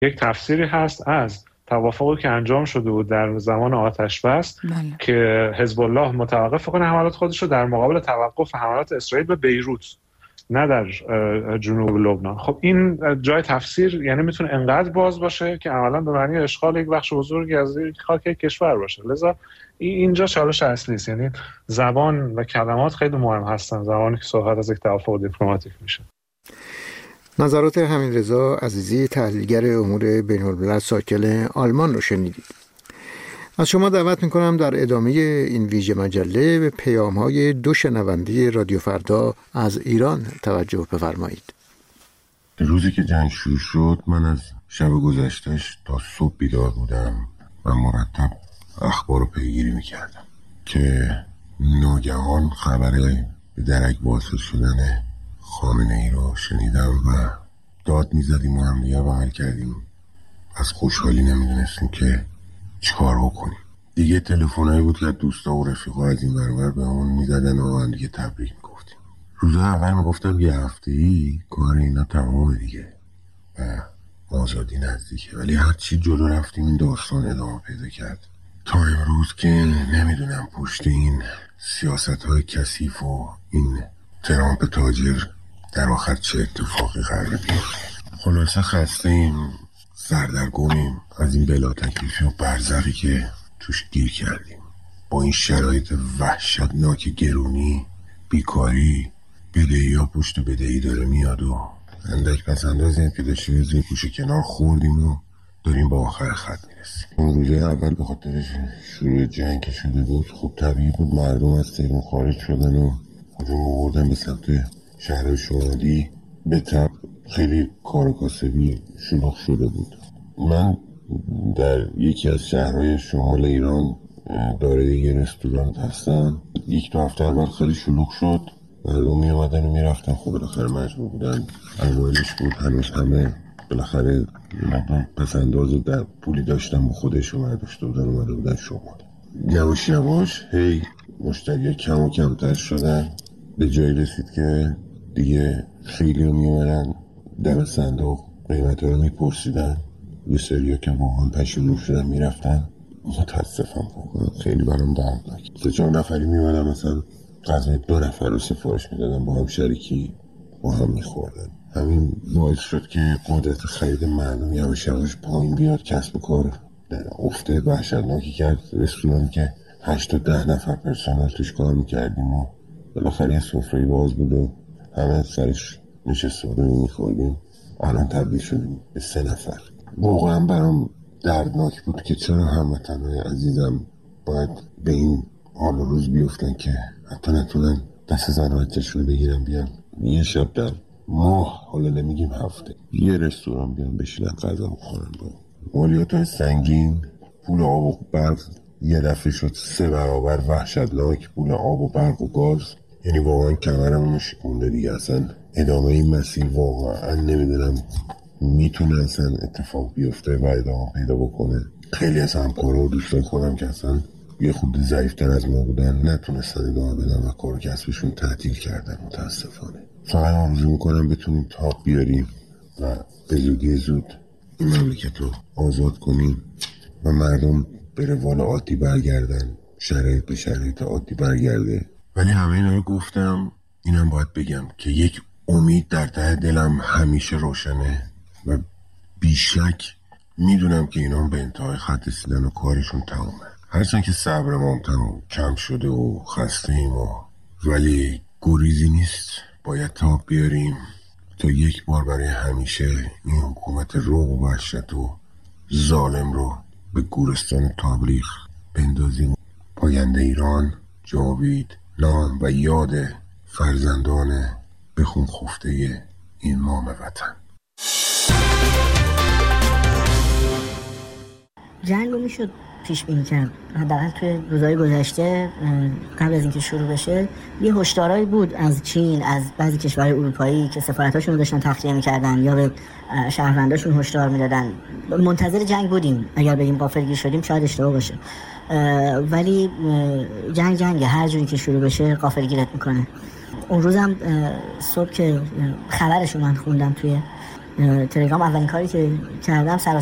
یک تفسیری هست از توافقی که انجام شده بود در زمان آتش بس که حزب الله متوقف کنه حملات خودش رو در مقابل توقف حملات اسرائیل به بیروت، نه در جنوب لبنان. خب این جای تفسیر یعنی میتونه انقدر باز باشه که عملا به معنی اشغال یک بخش بزرگی از خاک کشور باشه. لذا اینجا چالش اصلی است، یعنی زبان و کلمات خیلی مهم هستن زمانی که صحبت از یک توافق دیپلماتیک میشه. نظرات حمیدرضا عزیزی، تحلیلگر امور بین‌الملل ساکن آلمان رو شنیدید. از شما دعوت میکنم در ادامه این ویژه مجله به پیام‌های 2 شنونده رادیو فردا از ایران توجه بفرمایید. روزی که جنگ شروع شد من از شب گذشتهش تا صبح بیدار بودم و مرتب اخبار رو پیگیری میکردم که ناگهان خبر به درک واصل شدن خامنه‌ای رو شنیدم و داد میزدیم و هم دیگه بغل کردیم. از خوشحالی نمیدونستیم که چیکار بکنیم. دیگه تلفنایی بود که دوستا و رفیقا از این ور به همون میزدن و هم دیگه تبریک میگفتیم. روز اول میگفتم یه هفته‌ای کار اینا تمامه دیگه و آزادی نزدیکه، ولی هر چی جلو رفتیم این داستان ادامه پیدا کرد تا امروز که نمیدونم پشت این سیاست‌های کثیف و این ترامپ تاجر در آخر چه اتفاقی قرار بیفته. خلاصه خسته‌ایم، سردرگمیم از این بلا تکلیفی و برزخی که توش گیر کردیم. با این شرایط وحشتناک گرونی، بیکاری، بدهی ها پشت بدهی داره میاد و اندک پس اندازیم که داشتیم زیر گوشه کنار خوردیم و داریم با آخر خط میرسیم. اون روزه اول به خاطر شروع جنگ که شده بود خب طبیعی بود مردم از تهران خارج شدن و هجوم آوردن به سمت شهر شمالی. به طب خیلی کار و کاسبی شلوغ شده بود. من در یکی از شهرهای شمال ایران دارای یه رستوران هستم. 1-2 هفته اول خیلی شلوغ شد، مردم می اومدن و می رفتن. خب بالاخره مجبور بودن، اوایلش بود هنوز همه بالاخره پس انداز در پولی داشتن با خودش و برداشته بودن اومده بودن شمال. یواش یواش هی مشتری کم و کمتر شدن، به جایی رسید که دیگه خیلی رو می اومدن دم صندوق قیمت رو می پرسیدن. یه سریا که واقعا پشیمون شدن می رفتن. متاسفم واقعا خیلی برام دردناک. 3-4 نفری می اومدن مثلا غذای 2 نفر رو سفارش می دادن، با هم شریکی با هم می خوردن. همین باعث شد که قدرت خرید مردم یواش یواش پایین بیاد. کسب و کار در افت وحشتناکی کرد. رستورانی که 8-10 نفر پرسنل توش کار می کردیم و بالاخره سفره باز بود و همه سرش نشسته بودیم می خوردیم، الان تبدیل شدیم به 3 نفر. واقعا برام دردناک بود که چرا هموطنهای عزیزم باید به این حال و روز بیفتن که حتی نتونن دست زن و بچه‌شون بگیرن بیان یه شب در ماه، حالا نمیگیم هفته، یه رستوران بیان بشینن غذا بخورن. با مالیات‌های سنگین، پول آب و برق یه دفعه شد 3 برابر وحشتناک، پول آب و برق و گاز. یعنی واقعا کمرمون شکونده دیگه. اصلا ادامه این مسیر واقعا نمیدونم میتونه اصلا اتفاق بیفته و ادامه پیدا بکنه. خیلی از همکارا و دوستان خودم که اصلا یه خود ضعیفتر از ما بودن نتونستن ادامه بدن و کار کسبشون تعطیل کردن متاسفانه. فقط آرزو میکنم بتونیم تاب بیاریم و به زودی زود این مملکت رو آزاد کنیم و مردم به روال عادی برگردن، شرایط به شرایط عادی برگرده. ولی همه اینا رو گفتم، اینم باید بگم که یک امید در ته دلم همیشه روشنه و بیشک میدونم که اینا به انتهای خط رسیدن و کارشون تمامه. هرچند که صبر ما هم کم شده و خسته ایم ولی گریزی نیست، باید تاب بیاریم تا یک بار برای همیشه این حکومت روح و وحشت و ظالم رو به گورستان تاریخ بندازیم. پاینده ایران، جاوید، نام و یاد فرزندان بخون خفته این مام وطن. جنگ رو میشد پیش بینی کرد. حداقل توی روزهای گذشته قبل از اینکه شروع بشه یه هشدارایی بود از چین، از بعضی کشورهای اروپایی که سفارتاشون رو داشتن تخلیه می‌کردن یا به شهرونداشون هشدار میدادن. منتظر جنگ بودیم. اگر بگیم غافلگیر شدیم شاید اشتباه باشه، ولی جنگ هر جوری که شروع بشه غافلگیرت میکنه. اون روزم صبح که خبرشو من خوندم توی تلگرام اولین کاری که کردم